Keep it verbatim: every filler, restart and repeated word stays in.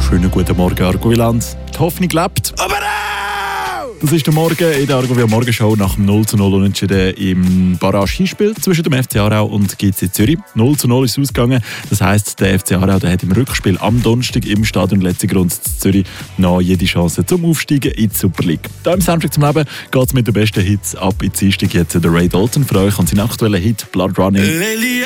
Schönen guten Morgen, Argoiland. Die Hoffnung lebt. Aber auch! Das ist der Morgen in der Argovia Morgenshow nach dem null zu null Unentschieden im Barrage-Hinspiel zwischen dem F C Aarau und G C Zürich. null zu null ist es ausgegangen. Das heisst, der F C Aarau der hat im Rückspiel am Donnerstag im Stadion Letzigrund in Zürich noch jede Chance zum Aufsteigen in die Super League. Hier im Soundtrack zum Leben geht es mit den besten Hits ab in die Dienstag. Jetzt der Ray Dalton für euch und seinen aktuellen Hit «Blood Running».